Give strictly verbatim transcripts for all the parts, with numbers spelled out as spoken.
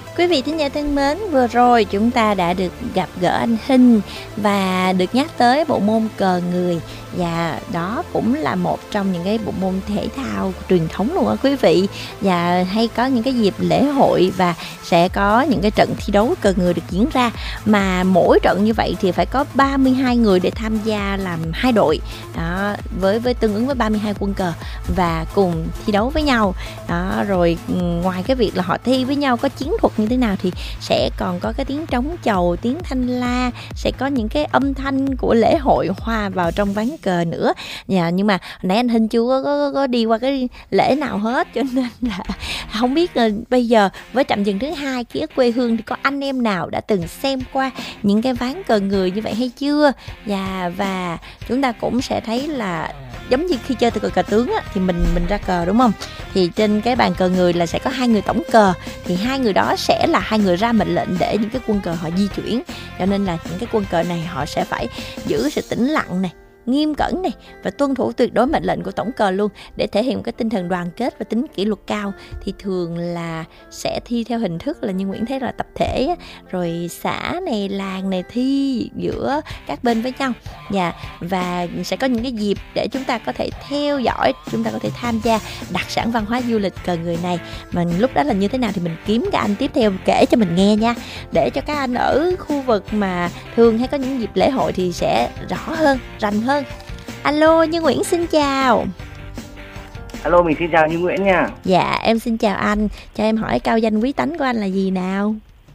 Quý vị thính giả thân mến, vừa rồi chúng ta đã được gặp gỡ anh Hinh và được nhắc tới bộ môn cờ người, và đó cũng là một trong những cái bộ môn thể thao truyền thống luôn á quý vị. Và hay có những cái dịp lễ hội và sẽ có những cái trận thi đấu cờ người được diễn ra, mà mỗi trận như vậy thì phải có ba mươi hai người để tham gia làm hai đội đó, với với tương ứng với ba mươi hai quân cờ và cùng thi đấu với nhau đó. Rồi ngoài cái việc là họ thi với nhau có chiến thuật như thế nào thì sẽ còn có cái tiếng trống chầu, tiếng thanh la, sẽ có những cái âm thanh của lễ hội hòa vào trong ván cờ nữa. Dạ, nhưng mà nãy anh Hinh chưa có, có, có đi qua cái lễ nào hết, cho nên là không biết uh, bây giờ với trạm dừng thứ hai kia quê hương thì có anh em nào đã từng xem qua những cái ván cờ người như vậy hay chưa. Dạ, và chúng ta cũng sẽ thấy là giống như khi chơi từ cờ, cờ tướng á, thì mình mình ra cờ đúng không, thì trên cái bàn cờ người là sẽ có hai người tổng cờ, thì hai người đó sẽ là hai người ra mệnh lệnh để những cái quân cờ họ di chuyển. Cho nên là những cái quân cờ này họ sẽ phải giữ sự tĩnh lặng này, nghiêm cẩn này và tuân thủ tuyệt đối mệnh lệnh của tổng cờ luôn, để thể hiện một cái tinh thần đoàn kết và tính kỷ luật cao. Thì thường là sẽ thi theo hình thức là như Nguyễn thấy là tập thể á, rồi xã này làng này thi giữa các bên với nhau. Dạ, và sẽ có những cái dịp để chúng ta có thể theo dõi, chúng ta có thể tham gia đặc sản văn hóa du lịch cờ người này. Mà lúc đó là như thế nào thì mình kiếm các anh tiếp theo kể cho mình nghe nha, để cho các anh ở khu vực mà thường hay có những dịp lễ hội thì sẽ rõ hơn, rành hơn. Alo, Như Nguyễn xin chào. Alo, mình xin chào Như Nguyễn nha. Dạ, em xin chào anh. Cho em hỏi cao danh quý tánh của anh là gì nào?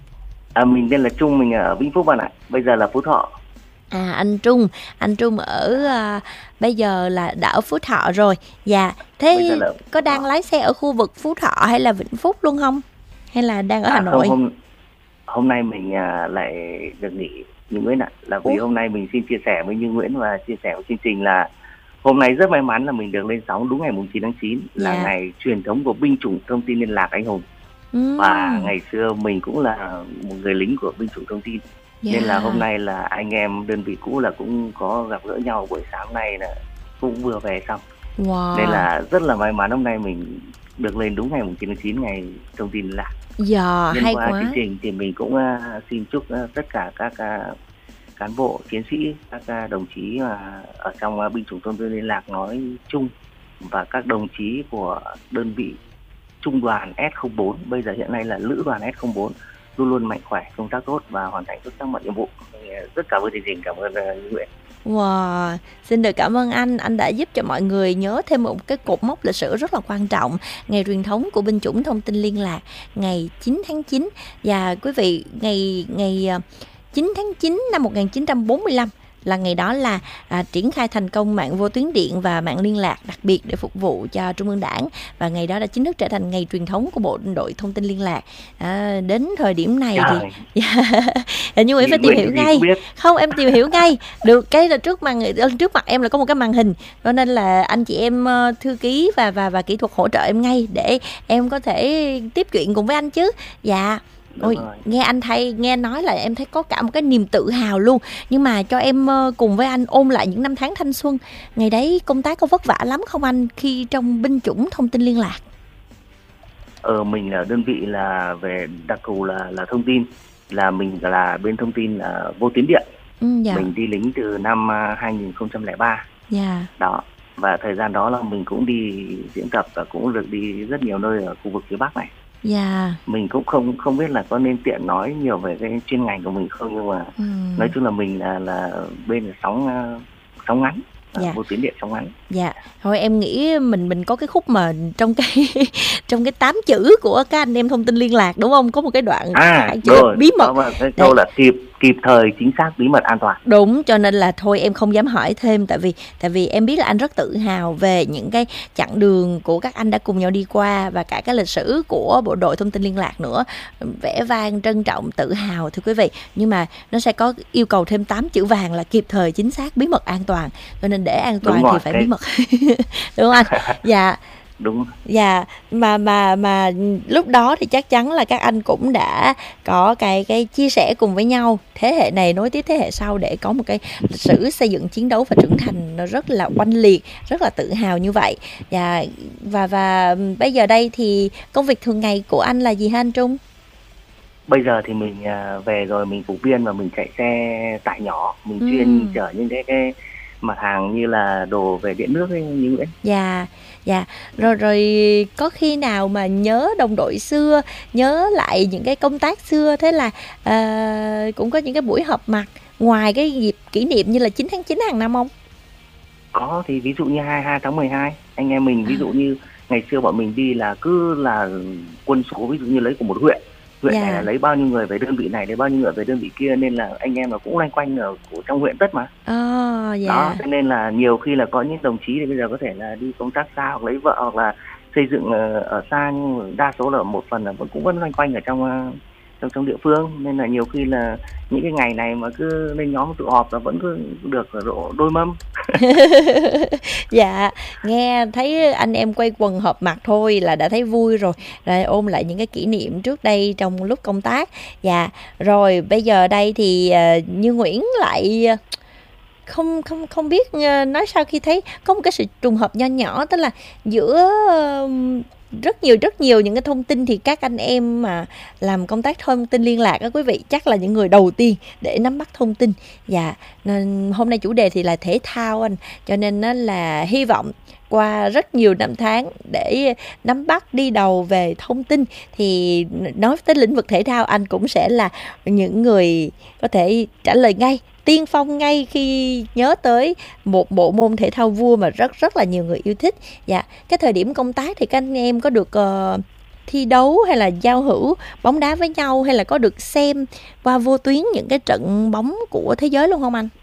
À, mình tên là Trung, mình ở Vĩnh Phúc bạn ạ. Bây giờ là Phú Thọ. À, anh Trung, anh Trung ở à, bây giờ là đã ở Phú Thọ rồi. Dạ, thế có đang lái xe ở khu vực Phú Thọ hay là Vĩnh Phúc luôn không? Hay là đang ở à, Hà Nội? Không, hôm, hôm nay mình à, lại được nghỉ Như Nguyễn ạ. Là vì Ủa? hôm nay mình xin chia sẻ với Như Nguyễn và chia sẻ với chương trình là hôm nay rất may mắn là mình được lên sóng đúng ngày chín tháng chín, là dạ. ngày truyền thống của binh chủng thông tin liên lạc anh hùng. Ừ. Và ngày xưa mình cũng là một người lính của binh chủng thông tin. Dạ. Nên là hôm nay là anh em đơn vị cũ là cũng có gặp gỡ nhau buổi sáng nay, là cũng vừa về xong. Wow. Nên là rất là may mắn hôm nay mình được lên đúng ngày chín tháng chín, ngày thông tin liên lạc. Dạ, Nhân hay qua quá. chương trình thì mình cũng uh, xin chúc uh, tất cả các uh, cán bộ, chiến sĩ, các uh, đồng chí uh, ở trong uh, binh chủng thông tin liên lạc nói chung và các đồng chí của đơn vị trung đoàn S không bốn, bây giờ hiện nay là lữ đoàn S không bốn, luôn luôn mạnh khỏe, công tác tốt và hoàn thành xuất sắc mọi nhiệm vụ. Rất cảm ơn chương trình, cảm ơn uh, Nguyễn. Wow, xin được cảm ơn anh, anh đã giúp cho mọi người nhớ thêm một cái cột mốc lịch sử rất là quan trọng, ngày truyền thống của binh chủng thông tin liên lạc, ngày chín tháng chín. Và quý vị, ngày ngày chín tháng chín năm một nghìn chín trăm bốn mươi lăm là ngày đó là à, triển khai thành công mạng vô tuyến điện và mạng liên lạc đặc biệt để phục vụ cho Trung ương Đảng, và ngày đó đã chính thức trở thành ngày truyền thống của bộ đội thông tin liên lạc. À, đến thời điểm này Trời. thì yeah. như Nguyễn phải tìm hiểu ngay. Không, em tìm hiểu ngay được cái là trước mặt trước mặt em là có một cái màn hình, cho nên là anh chị em thư ký và và và kỹ thuật hỗ trợ em ngay để em có thể tiếp chuyện cùng với anh chứ. Dạ. Ôi, nghe anh thay nghe nói là em thấy có cả một cái niềm tự hào luôn. Nhưng mà cho em cùng với anh ôn lại những năm tháng thanh xuân. Ngày đấy công tác có vất vả lắm không anh, khi trong binh chủng thông tin liên lạc? Ờ, mình là đơn vị là về đặc thù là là thông tin, là mình là bên thông tin là vô tuyến điện. Ừ, dạ. Mình đi lính từ năm hai nghìn không trăm lẻ ba. Dạ. Đó. Và thời gian đó là mình cũng đi diễn tập và cũng được đi rất nhiều nơi ở khu vực phía Bắc này. Dạ. Mình cũng không không biết là có nên tiện nói nhiều về cái chuyên ngành của mình không, nhưng mà ừ. nói chung là mình là là bên là sóng sóng ngắn, dạ. vô tuyến điện sóng ngắn. Dạ. Thôi em nghĩ mình mình có cái khúc mà trong cái trong cái tám chữ của các anh em thông tin liên lạc đúng không? Có một cái đoạn à, chữ rồi. bí mật. Đó, cái câu là kịp kịp thời, chính xác, bí mật, an toàn. Đúng, cho nên là thôi em không dám hỏi thêm, tại vì tại vì em biết là anh rất tự hào về những cái chặng đường của các anh đã cùng nhau đi qua, và cả cái lịch sử của bộ đội thông tin liên lạc nữa. Vẻ vang, trân trọng, tự hào thưa quý vị. Nhưng mà nó sẽ có yêu cầu thêm tám chữ vàng là kịp thời, chính xác, bí mật, an toàn. Cho nên để an toàn thì phải cái... bí mật. Đúng không anh? Dạ. Đúng. Dạ, mà mà mà lúc đó thì chắc chắn là các anh cũng đã có cái cái chia sẻ cùng với nhau, thế hệ này nối tiếp thế hệ sau để có một cái lịch sử xây dựng, chiến đấu và trưởng thành nó rất là oanh liệt, rất là tự hào như vậy. Dạ, và và bây giờ đây thì công việc thường ngày của anh là gì hả anh Trung? bây giờ thì mình à, về rồi mình phục viên và mình chạy xe tải nhỏ, mình Ừ. chuyên chở những cái cái mặt hàng như là đồ về điện nước ấy như Nguyễn. Dạ, dạ. Rồi rồi có khi nào mà nhớ đồng đội xưa, nhớ lại những cái công tác xưa, thế là ờ, cũng có những cái buổi họp mặt ngoài cái dịp kỷ niệm như là chín tháng chín hàng năm không? Có, thì ví dụ như hai mươi hai tháng mười hai anh em mình, ví dụ như ngày xưa bọn mình đi là cứ là quân số, ví dụ như lấy của một huyện huyện này là Dạ. lấy bao nhiêu người về đơn vị này, lấy bao nhiêu người về đơn vị kia, nên là anh em là cũng loanh quanh ở của trong huyện tất mà. Ờ, Đó, dạ. cho nên là nhiều khi là có những đồng chí thì bây giờ có thể là đi công tác xa hoặc lấy vợ hoặc là xây dựng ờ, ở xa, nhưng mà đa số là một phần là vẫn cũng vẫn loanh quanh ở trong ờ, trong trong địa phương, nên là nhiều khi là những cái ngày này mà cứ lên nhóm tụ họp là vẫn cứ được độ đôi mâm. Dạ, nghe thấy anh em quay quần họp mặt thôi là đã thấy vui rồi. Rồi ôn lại những cái kỷ niệm trước đây trong lúc công tác. Dạ, rồi bây giờ đây thì ờ, Như Nguyễn lại ờ, không không không biết ờ, nói sao khi thấy có một cái sự trùng hợp nho nhỏ, tức là giữa ờ, rất nhiều rất nhiều những cái thông tin, thì các anh em mà làm công tác thông tin liên lạc á quý vị, chắc là những người đầu tiên để nắm bắt thông tin. Dạ, nên hôm nay chủ đề thì là thể thao anh, cho nên nó là hy vọng qua rất nhiều năm tháng để nắm bắt đi đầu về thông tin, thì nói tới lĩnh vực thể thao anh cũng sẽ là những người có thể trả lời ngay, tiên phong ngay khi nhớ tới một bộ môn thể thao vua mà rất rất là nhiều người yêu thích. Dạ, cái thời điểm công tác thì các anh em có được ờ, thi đấu hay là giao hữu bóng đá với nhau, hay là có được xem qua vô tuyến những cái trận bóng của thế giới luôn không anh?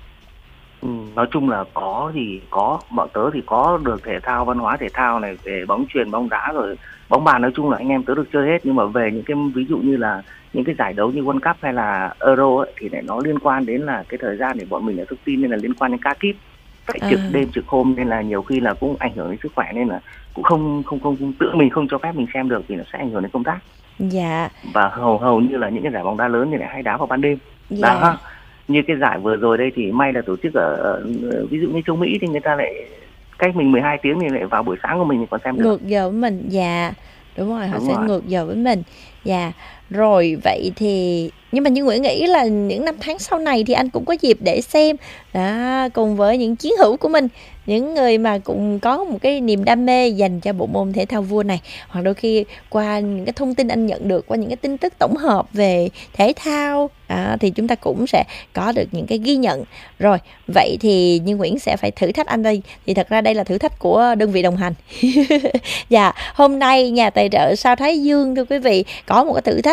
Ừ, nói chung là có thì có, bọn tớ thì có được thể thao, văn hóa thể thao này, về bóng chuyền, bóng đá rồi bóng bàn, nói chung là anh em tớ được chơi hết. Nhưng mà về những cái ví dụ như là những cái giải đấu như World Cup hay là Euro ấy, thì lại nó liên quan đến là cái thời gian để bọn mình là thông tin, nên là liên quan đến ca kíp phải À, trực đêm trực hôm, nên là nhiều khi là cũng ảnh hưởng đến sức khỏe, nên là cũng không không không, không tự mình không cho phép mình xem được vì nó sẽ ảnh hưởng đến công tác. dạ, Và hầu hầu như là những cái giải bóng đá lớn thì lại hay đá vào ban đêm. dạ. Đó, như cái giải vừa rồi đây thì may là tổ chức ở, ở ví dụ như châu Mỹ thì người ta lại cách mình mười hai tiếng thì lại vào buổi sáng của mình thì còn xem được. Ngược giờ với mình, dạ. Đúng rồi, họ Đúng sẽ rồi. ngược giờ với mình. Dạ. Rồi vậy thì, nhưng mà Như Nguyễn nghĩ là những năm tháng sau này thì anh cũng có dịp để xem đó, cùng với những chiến hữu của mình, những người mà cũng có một cái niềm đam mê dành cho bộ môn thể thao vua này, hoặc đôi khi qua những cái thông tin anh nhận được, qua những cái tin tức tổng hợp về thể thao đó, thì chúng ta cũng sẽ có được những cái ghi nhận. Rồi vậy thì Như Nguyễn sẽ phải thử thách anh đây, thì thật ra đây là thử thách của đơn vị đồng hành. Dạ, hôm nay nhà tài trợ Sao Thái Dương thưa quý vị có một cái thử thách